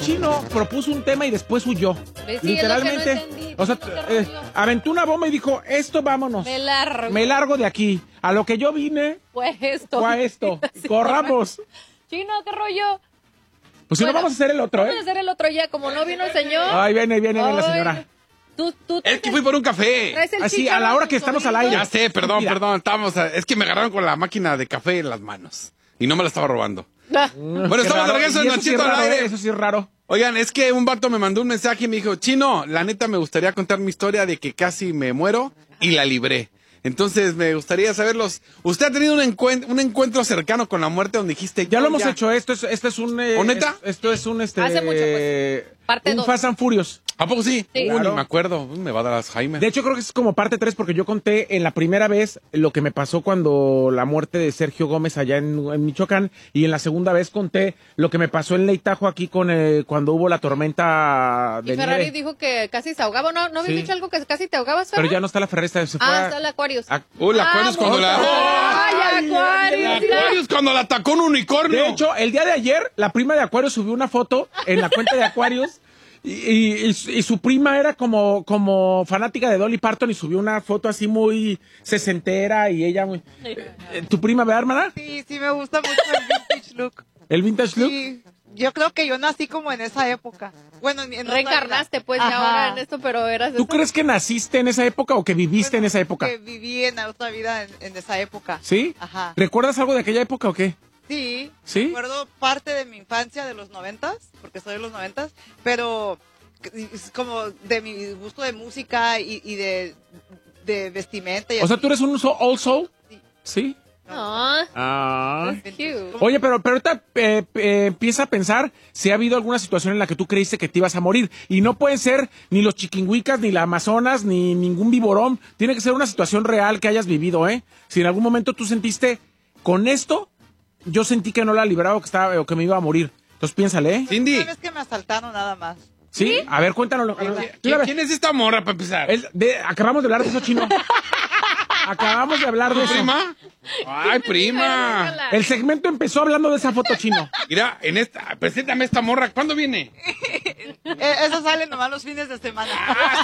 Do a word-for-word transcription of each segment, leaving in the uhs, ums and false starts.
Chino propuso un tema y después huyó. Sí, Literalmente. es lo que no entendí. O sea, eh, aventó una bomba y dijo, esto vámonos. Me largo. Me largo de aquí. A lo que yo vine Fue esto. fue a esto. Sí, Corramos. Chino, ¿qué rollo? Pues si Bueno, no, vamos a hacer el otro, Vamos a ¿eh? hacer el otro ya, como no vino el señor. Ay, viene, viene, viene la Ay, señora. Tú, tú, Es que fui por un café. traes el Así, chícharo a la hora de que tu estamos al sobrino. aire. Ya sé, perdón, Mira. perdón. Estábamos a- es que me agarraron con la máquina de café en las manos. Y no me la estaba robando. Ah, Bueno, Qué estamos de raro. regreso Y en eso Don sí es Cheto al raro, aire. ¿eh? Eso sí es raro. Oigan, es que un vato me mandó un mensaje y me dijo, Chino, la neta me gustaría contar mi historia de que casi me muero y la libré. Entonces me gustaría saberlos. ¿Usted ha tenido un, encuen- un encuentro cercano con la muerte donde dijiste... Ya yo lo hemos hecho, esto es, esto es un... eh, ¿O neta? es- esto es un, este... Hace mucho, pues. Parte un dos. Fast and Furious. ¿A poco sí? Sí. Uy, Claro. ni me acuerdo. Uy, me va a dar Alzheimer. De hecho, creo que es como parte tres porque yo conté en la primera vez lo que me pasó cuando la muerte de Sergio Gómez allá en, en Michoacán y en la segunda vez conté lo que me pasó en Leitajo aquí con eh, cuando hubo la tormenta de Y Ferrari nieve. dijo que casi se ahogaba. ¿No, no habías Sí. dicho algo que casi te ahogabas, Pero Ferrari? ya no está la Ferresta, se fue Ah, a- está el Aquarius. a- Uy, la Ah, Aquarius cuando muy la... bien. ¡Ay, La Aquarius! mira. Aquarius cuando la atacó un unicornio. De hecho, el día de ayer, la prima de Aquarius subió una foto en la cuenta de Aquarius y, y- y su- y su prima era como, como fanática de Dolly Parton y subió una foto así muy sesentera y ella muy... Eh, ¿Tu prima, verdad, hermana? Sí, sí me gusta mucho el vintage look. ¿El vintage look? Sí, yo creo que yo nací como en esa época. Bueno, en, en otra Reencarnaste, vida. pues, ya Ajá. ahora en esto, pero eras... ¿Tú esa- crees que naciste en esa época o que viviste Bueno, en esa época? Que viví en otra vida en, en esa época. ¿Sí? Ajá. ¿Recuerdas algo de aquella época o qué? Sí. ¿Sí? Recuerdo parte de mi infancia de los noventas, porque soy de los noventas, pero es como de mi gusto de música y, y de, de vestimenta. Y O sea, así. ¿tú eres un so- old soul? Sí. ¿Sí? Ah, Ah. that's cute. Oye, pero, pero ahorita eh, eh, empieza a pensar si ha habido alguna situación en la que tú creíste que te ibas a morir. Y no pueden ser ni los chiquinhuicas, ni la Amazonas, ni ningún viborón. Tiene que ser una situación real que hayas vivido, ¿eh? Si en algún momento tú sentiste, con esto, yo sentí que no la libraba o que, estaba, o que me iba a morir. Entonces piénsale, ¿eh? Cindy, Una vez que me asaltaron nada más. ¿Sí? A ver, cuéntanos. ¿quién, quién es esta morra para empezar? El- de- acabamos de hablar de eso, Chino. Acabamos de hablar de eso. ¿Prima? Ay, prima. El segmento empezó hablando de esa foto, Chino. Mira, en esta, preséntame esta morra. ¿Cuándo viene? Eh, eso sale nomás los fines de semana.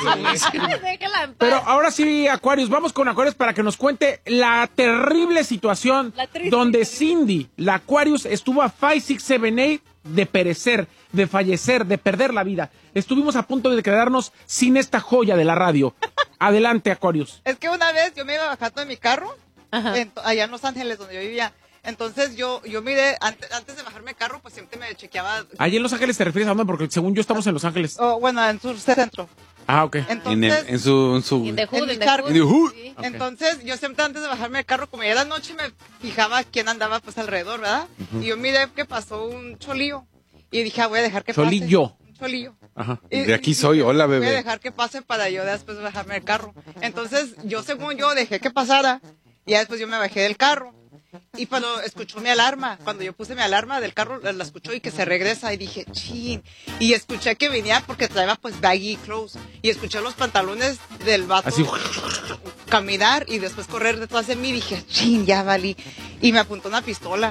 Déjala en paz. Pero ahora sí, Aquarius, vamos con Aquarius para que nos cuente la terrible situación La triste. donde Cindy, la Aquarius, estuvo a cinco, seis, siete, ocho de perecer, de fallecer, de perder la vida. Estuvimos a punto de quedarnos sin esta joya de la radio. Adelante, Aquarius. Es que una vez yo me iba bajando de mi carro, Ajá. en- allá en Los Ángeles, donde yo vivía. Entonces yo, yo miré, antes, antes de bajarme el carro, pues siempre me chequeaba, Allí en Los Ángeles te refieres a dónde, porque según yo estamos en Los Ángeles. oh, bueno, en Sur Centro. Ah, ok. Entonces, En, el- en su... En su... In the hood, en mi in the carro. hood. In the hood. Sí. Ok. entonces yo siempre antes de bajarme el carro, como ya era noche, me fijaba quién andaba pues alrededor, ¿verdad? Y yo miré que pasó un cholillo. Y dije, ah, voy a dejar que Cholillo. pase. Un cholillo. Ajá. Y- De aquí soy, hola, Voy a bebé. dejar que pase para yo después bajarme del carro. Entonces, yo según yo dejé que pasara. Y ya después yo me bajé del carro. Y cuando escuchó mi alarma, cuando yo puse mi alarma del carro, la la escuchó y que se regresa. Y dije, chin. Y escuché que venía porque traía pues baggy clothes. Y escuché los pantalones del vato Así. caminar y después correr detrás de mí. Dije, chin, ya valí. Y me apuntó una pistola.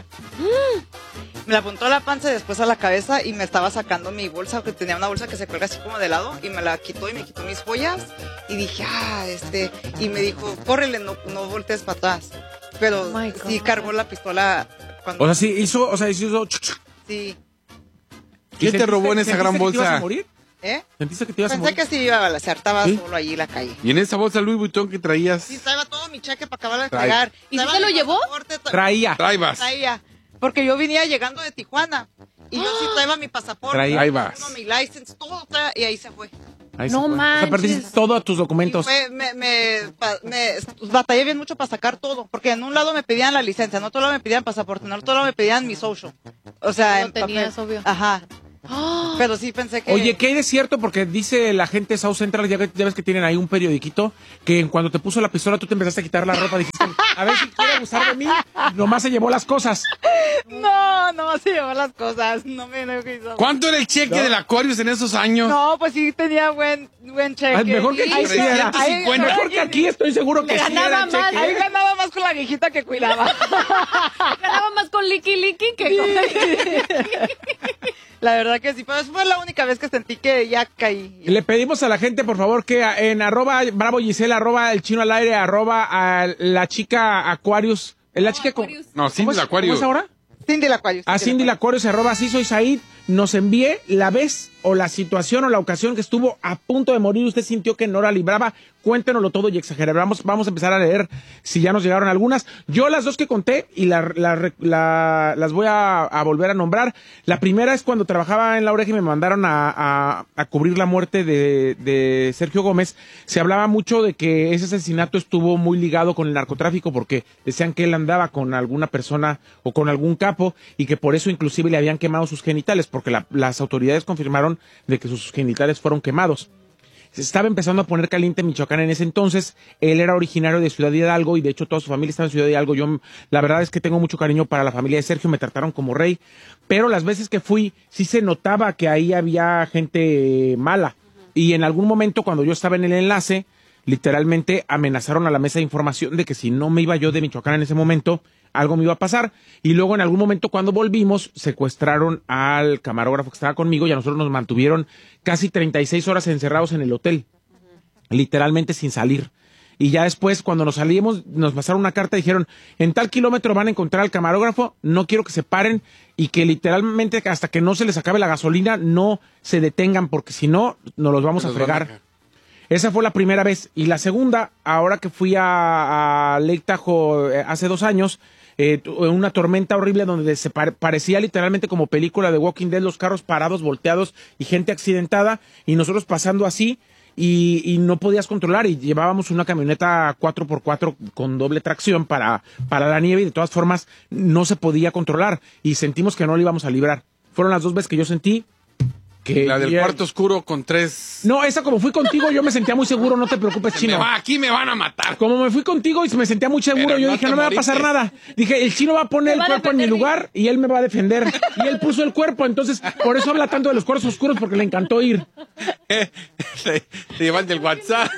Me la apuntó a la panza y después a la cabeza y me estaba sacando mi bolsa, que tenía una bolsa que se cuelga así como de lado, y me la quitó y me quitó mis joyas. Y dije, ah, este, y me dijo, córrele, no, no voltees para atrás. Pero Oh my God. sí cargó la pistola cuando... O sea, sí hizo, o sea, hizo... sí. ¿Quién te robó en esa ¿Sentiste gran que te ibas bolsa? a morir? ¿Eh? ¿Sentiste que te ibas a Pensé morir? que sí iba a balacear, estaba ¿Sí? solo allí en la calle. Y en esa bolsa Louis Vuitton que traías, Sí, traía todo mi cheque para acabar de Trae- pagar. ¿Y si Traía se lo mi llevó? pasaporte, tra- Traía. traibas. traía. Porque yo venía llegando de Tijuana. Y yo sí traía mi pasaporte, Traía. Ahí vas. uno, mi license, todo traía, y ahí se fue. Ahí No se fue. O sea, manches. perdiste todos tus Y documentos. fue, me, me, pa- me batallé bien mucho para sacar todo, porque en un lado me pedían la licencia, en otro lado me pedían pasaporte, en otro lado me pedían mi social. O sea, Lo en tenías, papel. obvio. Ajá. ¡Ah! Pero sí pensé que... Oye, ¿qué hay de cierto? Porque dice la gente de South Central, ya, que- ya ves que tienen ahí un periodiquito, que en cuando te puso la pistola tú te empezaste a quitar la ropa, dijiste, a ver si quiere abusar de mí, nomás se llevó las cosas. No, no se llevó las cosas, no me no hizo. ¿Cuánto era el cheque ¿No? del Aquarius en esos años? No, pues sí tenía buen, buen cheque. Ah, mejor que aquí Ahí- sí era. ahí- Mejor que aquí estoy seguro que Le sí ganaba era más, cheque. Ahí ganaba más con la viejita que cuidaba. Ganaba más con Licky Licky que con... La verdad que sí, pero esa fue la única vez que sentí que ya caí. Le pedimos a la gente, por favor, que en arroba Bravo Gisela, arroba el chino al aire, arroba a la chica Aquarius. ¿La chica con- Aquarius. No, Cindy ¿Cómo es- Aquarius. ¿Cómo es ahora? Cindy la Aquarius. A Cindy Lacuarios, arroba así soy Said, nos envíe la vez o la situación o la ocasión que estuvo a punto de morir, usted sintió que no la libraba, cuéntenoslo todo y exageramos, vamos a empezar a leer si ya nos llegaron algunas. Yo las dos que conté y la, la- la- las voy a, a volver a nombrar. La primera es cuando trabajaba en La Oreja y me mandaron a, a- a cubrir la muerte de, de Sergio Gómez. Se hablaba mucho de que ese asesinato estuvo muy ligado con el narcotráfico porque decían que él andaba con alguna persona o con algún capo y que por eso inclusive le habían quemado sus genitales porque la- las autoridades confirmaron de que sus genitales fueron quemados. Se estaba empezando a poner caliente Michoacán en ese entonces. Él era originario de Ciudad Hidalgo y de hecho toda su familia estaba en Ciudad Hidalgo. Yo, la verdad es que tengo mucho cariño para la familia de Sergio, me trataron como rey. Pero las veces que fui, sí se notaba que ahí había gente mala. Y en algún momento, cuando yo estaba en el enlace, literalmente amenazaron a la mesa de información de que si no me iba yo de Michoacán en ese momento, algo me iba a pasar. Y luego en algún momento cuando volvimos, secuestraron al camarógrafo que estaba conmigo y a nosotros nos mantuvieron casi treinta y seis horas encerrados en el hotel, literalmente sin salir. Y ya después, cuando nos salimos, nos pasaron una carta y dijeron, en tal kilómetro van a encontrar al camarógrafo, no quiero que se paren y que literalmente hasta que no se les acabe la gasolina, no se detengan, porque si no, nos los vamos a Nos van a fregar. dejar. Esa fue la primera vez. Y la segunda, ahora que fui a, a Lake Tahoe eh, hace dos años, eh, tu- una tormenta horrible donde se pare- parecía literalmente como película de Walking Dead, los carros parados, volteados y gente accidentada, y nosotros pasando así, y, y no podías controlar, y llevábamos una camioneta cuatro por cuatro con doble tracción para, para la nieve, y de todas formas no se podía controlar, y sentimos que no lo íbamos a librar. Fueron las dos veces que yo sentí que... La del ya- cuarto oscuro con tres... No, esa como fui contigo, yo me sentía muy seguro, no te preocupes, Me chino. va, aquí me van a matar. Como me fui contigo y me sentía muy seguro, Pero yo no dije, te no me va a moriste. pasar nada. Dije, el chino va a poner Me el va a cuerpo en mi defender lugar y él me va a defender. Y él puso el cuerpo, entonces por eso habla tanto de los cuartos oscuros, porque le encantó ir. Se, se llevan del WhatsApp.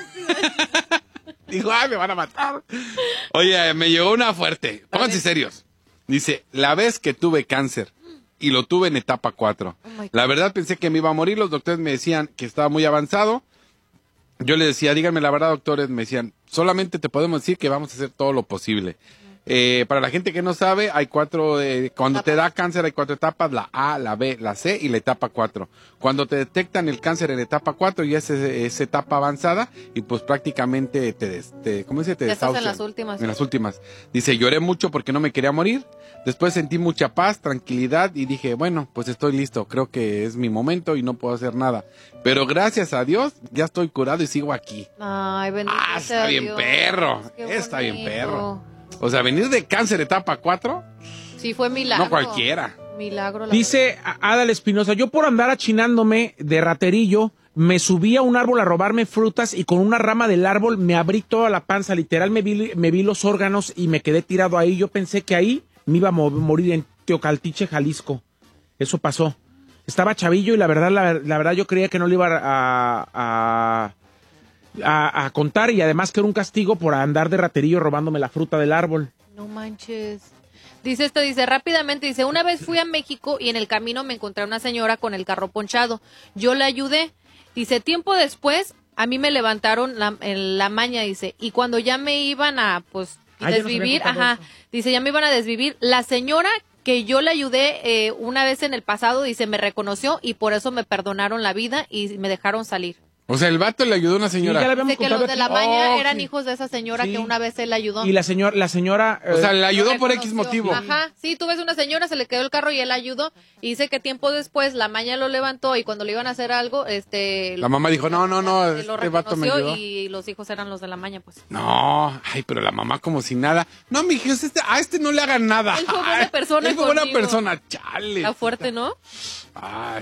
Dijo, ay, me van a matar. Oye, me llegó una fuerte. Pónganse serios. Dice, la vez que tuve cáncer y lo tuve en etapa cuatro. Oh my God. La verdad pensé que me iba a morir. Los doctores me decían que estaba muy avanzado. Yo les decía, díganme la verdad, doctores. Me decían, solamente te podemos decir que vamos a hacer todo lo posible. Eh, para la gente que no sabe, hay cuatro, eh, cuando te da cáncer hay cuatro etapas, la A, la B, la C y la etapa cuatro. Cuando te detectan el cáncer en etapa cuatro ya es, es etapa avanzada y pues prácticamente te, des- te ¿cómo dice? Te Ya estás en desahucian. las últimas. En las últimas. Dice, lloré mucho porque no me quería morir. Después sentí mucha paz, tranquilidad y dije, bueno, pues estoy listo. Creo que es mi momento y no puedo hacer nada. Pero gracias a Dios ya estoy curado y sigo aquí. Ay, bendito Ah, está sea bien Dios. perro. Qué Está bien bonito. perro. O sea, venir de cáncer etapa cuatro, Sí, fue milagro. no cualquiera. Milagro. la Dice a- Adal Espinosa, yo por andar achinándome de raterillo, me subí a un árbol a robarme frutas y con una rama del árbol me abrí toda la panza. Literal me vi, me vi los órganos y me quedé tirado ahí. Yo pensé que ahí me iba a mo- morir en Teocaltiche, Jalisco. Eso pasó. Estaba chavillo y la verdad, la, la verdad yo creía que no le iba a, a, a, a contar y además que era un castigo por andar de raterillo robándome la fruta del árbol. No manches. Dice esto, dice rápidamente, dice, una vez fui a México y en el camino me encontré a una señora con el carro ponchado. Yo la ayudé. Dice, tiempo después, a mí me levantaron la, en la maña, dice, y cuando ya me iban a, pues, Ah, ya nos habían desvivir, contado ajá, eso. dice, ya me iban a desvivir. La señora que yo le ayudé eh, una vez en el pasado, dice, me reconoció y por eso me perdonaron la vida y me dejaron salir. O sea, el vato le ayudó a una Sí, señora. ya le habíamos Dice que contado los de la aquí. maña Oh, eran sí. hijos de esa señora Sí. que una vez él ayudó. Y la señora, la señora... O sea, eh, le ayudó Lo por X reconoció. motivo. Ajá, sí, tú ves una señora, se le quedó el carro y él ayudó. Y dice que tiempo después la maña lo levantó y cuando le iban a hacer algo, este... La mamá dijo, no, no, no, lo este vato me reconoció ayudó. y los hijos eran los de la maña, pues. No, ay, pero la mamá como si nada. No, mi hija, este, a este no le hagan nada. Él fue buena persona Él fue buena conmigo. persona, chale. Está fuerte, ¿no? Ay.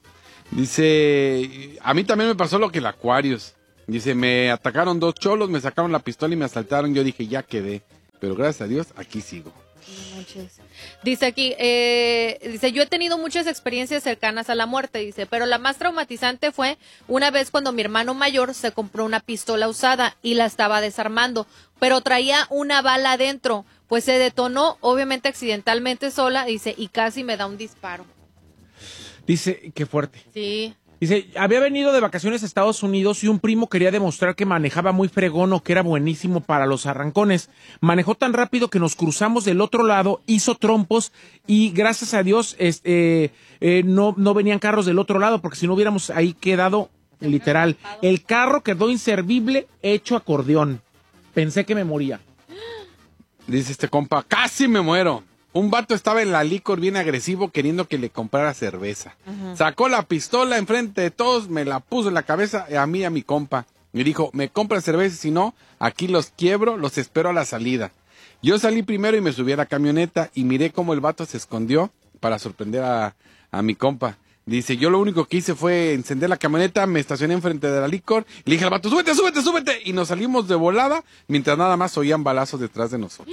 Dice, a mí también me pasó lo que el Aquarius. Dice, me atacaron dos cholos, me sacaron la pistola y me asaltaron. Yo dije, ya quedé. Pero gracias a Dios, aquí sigo. No manches. Dice aquí, eh, dice, yo he tenido muchas experiencias cercanas a la muerte, dice, pero la más traumatizante fue una vez cuando mi hermano mayor se compró una pistola usada y la estaba desarmando, pero traía una bala adentro, pues se detonó, obviamente accidentalmente sola, dice, y casi me da un disparo. Dice, qué fuerte. Sí. Dice, había venido de vacaciones a Estados Unidos y un primo quería demostrar que manejaba muy fregón o que era buenísimo para los arrancones. Manejó tan rápido que nos cruzamos del otro lado, hizo trompos y gracias a Dios este, eh, no, no venían carros del otro lado porque si no hubiéramos ahí quedado literal. El carro quedó inservible, hecho acordeón. Pensé que me moría. Dice este compa, casi me muero. Un vato estaba en la licor bien agresivo queriendo que le comprara cerveza. Uh-huh. Sacó la pistola enfrente de todos, me la puso en la cabeza a mí y a mi compa. Me dijo, me compran cerveza, si no, aquí los quiebro, los espero a la salida. Yo salí primero y me subí a la camioneta y miré cómo el vato se escondió para sorprender a, a mi compa. Dice, yo lo único que hice fue encender la camioneta, me estacioné enfrente de la licor, y le dije al vato, súbete, súbete, súbete, y nos salimos de volada mientras nada más oían balazos detrás de nosotros.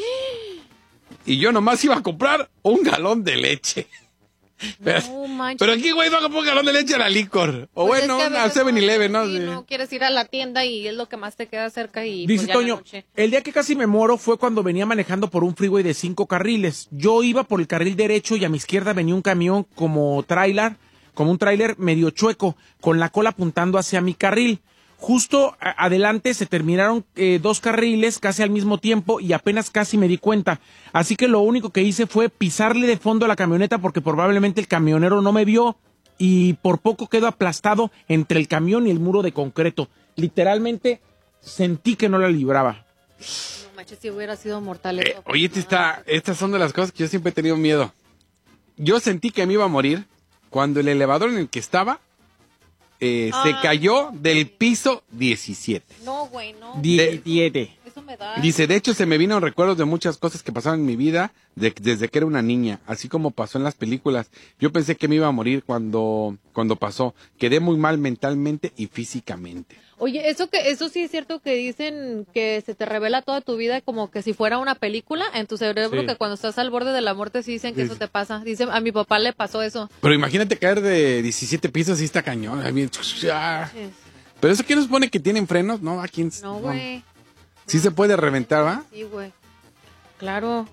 Y yo nomás iba a comprar un galón de leche. Pero, no, pero aquí, güey, no a comprar un galón de leche a la licor. O pues bueno, es que al seven eleven, ¿no? Sí, Sí. no quieres ir a la tienda y es lo que más te queda cerca y Dice pues ya Toño, el día que casi me muero fue cuando venía manejando por un freeway de cinco carriles. Yo iba por el carril derecho y a mi izquierda venía un camión como tráiler, como un tráiler medio chueco, con la cola apuntando hacia mi carril. Justo a- adelante se terminaron eh, dos carriles casi al mismo tiempo y apenas casi me di cuenta. Así que lo único que hice fue pisarle de fondo a la camioneta porque probablemente el camionero no me vio y por poco quedo aplastado entre el camión y el muro de concreto. Literalmente sentí que no la libraba. No manches, si hubiera sido mortal. Eh, eso, oye, pues, está, estas son de las cosas que yo siempre he tenido miedo. Yo sentí que me iba a morir cuando el elevador en el que estaba eh, Ah, se cayó del piso diecisiete. No, güey, no. diecisiete. Eso me da. Dice, de hecho se me vino recuerdos de muchas cosas que pasaron en mi vida de- desde que era una niña, así como pasó en las películas. Yo pensé que me iba a morir cuando, cuando pasó. Quedé muy mal mentalmente y físicamente. Oye, eso que eso sí es cierto que dicen que se te revela toda tu vida como que si fuera una película en tu cerebro, Sí. que cuando estás al borde de la muerte sí dicen que Sí. eso te pasa. Dicen, a mi papá le pasó eso. Pero imagínate caer de diecisiete pisos y está cañón. ahí bien, ah. Sí. Pero eso quién nos supone que tienen frenos, ¿no? ¿A quién? No, güey. Sí se puede reventar, ¿va? Sí, güey. Claro.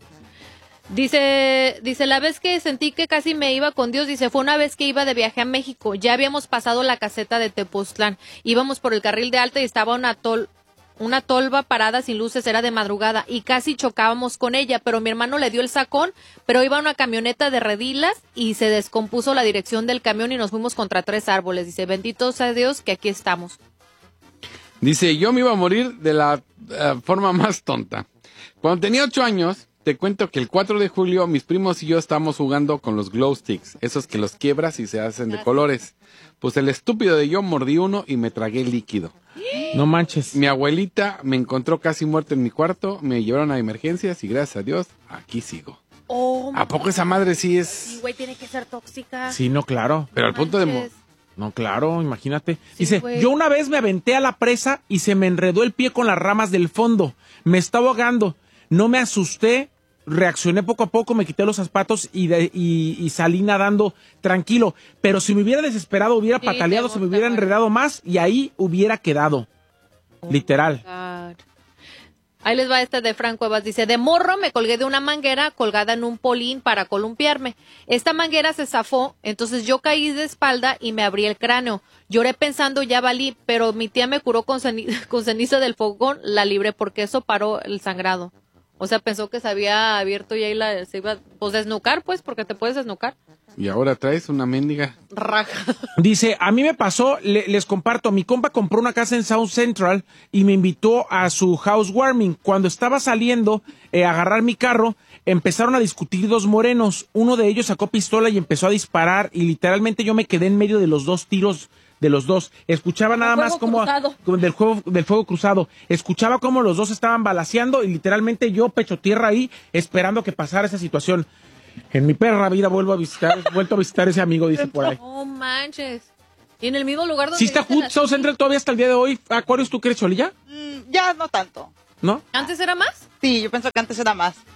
Dice, dice, la vez que sentí que casi me iba con Dios, dice, fue una vez que iba de viaje a México. Ya habíamos pasado la caseta de Tepoztlán. Íbamos por el carril de alta y estaba una tol, una tolva parada sin luces, era de madrugada y casi chocábamos con ella, pero mi hermano le dio el sacón, pero iba una camioneta de redilas y se descompuso la dirección del camión y nos fuimos contra tres árboles. Dice, bendito sea Dios que aquí estamos. Dice, yo me iba a morir de la uh, forma más tonta. Cuando tenía ocho años, te cuento que el cuatro de julio mis primos y yo estábamos jugando con los glow sticks, esos que los quiebras y se hacen de colores. Pues el estúpido de yo mordí uno y me tragué el líquido. No manches. Mi abuelita me encontró casi muerto en mi cuarto, me llevaron a emergencias y gracias a Dios, aquí sigo. Oh, ¿A poco esa madre sí es...? sí, güey, tiene que ser tóxica. Sí, no, claro. Pero al punto de... mo- Manches. No, claro, imagínate. Sí, Dice, güey. yo una vez me aventé a la presa y se me enredó el pie con las ramas del fondo. Me estaba ahogando. No me asusté, reaccioné poco a poco, me quité los zapatos y, de- y, y salí nadando tranquilo. Pero si me hubiera desesperado, hubiera Sí, pataleado, te se me gusta, hubiera güey. enredado más y ahí hubiera quedado. Literal. God. Ahí les va este de Frank Cuevas. Dice, de morro me colgué de una manguera colgada en un polín para columpiarme. Esta manguera se zafó, entonces yo caí de espalda y me abrí el cráneo. Lloré pensando ya valí, pero mi tía me curó con, ceni- con ceniza del fogón, la libré porque eso paró el sangrado. O sea, pensó que se había abierto y ahí la, se iba pues desnucar, pues, porque te puedes desnucar. Y ahora traes una mendiga. Raja. Dice, a mí me pasó, le- les comparto, mi compa compró una casa en South Central y me invitó a su housewarming. Cuando estaba saliendo eh, a agarrar mi carro, empezaron a discutir dos morenos. Uno de ellos sacó pistola y empezó a disparar y literalmente yo me quedé en medio de los dos tiros de los dos. Escuchaba nada fuego más como cruzado. como del juego del fuego cruzado. Escuchaba cómo los dos estaban balaceando y literalmente yo pecho tierra ahí esperando que pasara esa situación. En mi perra vida vuelvo a visitar, vuelto a visitar ese amigo, dice por ahí. No manches. Y en el mismo lugar donde... Si está dicen Hood las- South Central todavía hasta el día de hoy. Aquarius, ¿tú crees, Cholilla? Mm, ya no tanto. ¿No? ¿Antes era más? Sí, yo pienso que antes era más.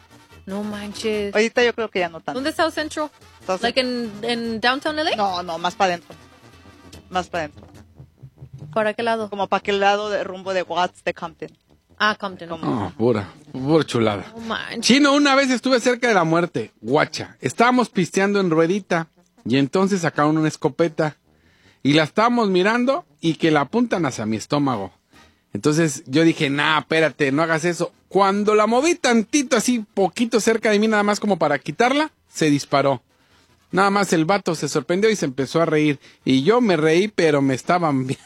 No manches. Ahorita yo creo que ya no tanto. ¿Dónde está South Central? South Like en, en downtown L A? No, no, más para adentro. Más para adentro. ¿Para qué lado? Como para aquel lado de rumbo de Watts, de Compton. Ah, Compton. Como- No, pura, pura chulada. No manches. Chino, una vez estuve cerca de la muerte. Guacha. Estábamos pisteando en ruedita. Y entonces sacaron una escopeta. Y la estábamos mirando y que la apuntan hacia mi estómago. Entonces yo dije, nah, espérate, no hagas eso. Cuando la moví tantito, así poquito cerca de mí, nada más como para quitarla, se disparó. Nada más el vato se sorprendió y se empezó a reír. Y yo me reí, pero me estaban viendo.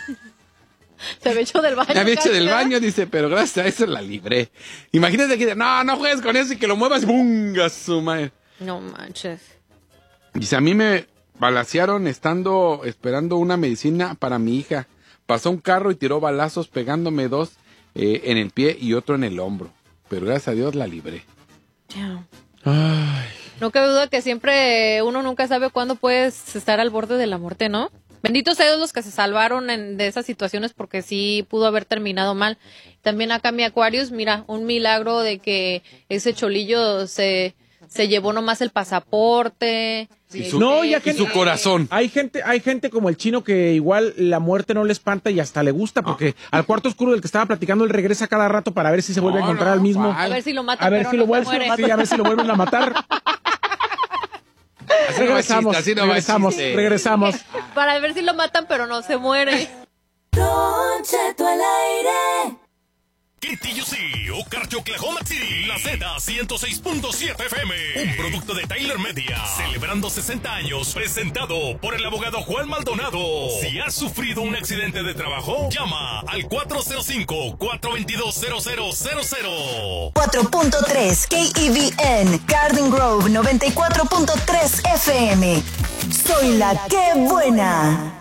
Se había hecho del baño. Me había hecho casi, del ¿verdad? baño, dice, pero gracias a eso la libré. Imagínate que, no, no juegues con eso y que lo muevas, ¡bunga su madre! No manches. Dice, a mí me balacearon estando esperando una medicina para mi hija. Pasó un carro y tiró balazos pegándome dos eh, en el pie y otro en el hombro. Pero gracias a Dios la libré. Yeah. Ay. No cabe duda que siempre uno nunca sabe cuándo puedes estar al borde de la muerte, ¿no? Benditos sea Dios los que se salvaron en, de esas situaciones porque sí pudo haber terminado mal. También acá mi Aquarius, mira, un milagro de que ese cholillo se, se llevó nomás el pasaporte. Y su, No, ya y que- su corazón. Hay gente, hay gente como el Chino que igual la muerte no le espanta y hasta le gusta, porque al cuarto oscuro del que estaba platicando él regresa cada rato para ver si se vuelve No, a encontrar no, al mismo. ¿cuál? A ver si lo mata, A ver pero si no lo se vuelven, muere. sí, a ver si lo vuelven a matar. Así no va regresamos, chiste, así no va regresamos, chiste. regresamos. Para ver si lo matan, pero no se muere. Don Cheto al aire. Quitillo sí, Ocarcha, Oklahoma City, la Z ciento seis punto siete F M, un producto de Tyler Media, celebrando sesenta años, presentado por el abogado Juan Maldonado. Si has sufrido un accidente de trabajo, llama al cuatro cero cinco, cuatro dos dos, cero cero cero cero. cuatro punto tres K E V N, Garden Grove noventa y cuatro punto tres F M. Soy la que buena.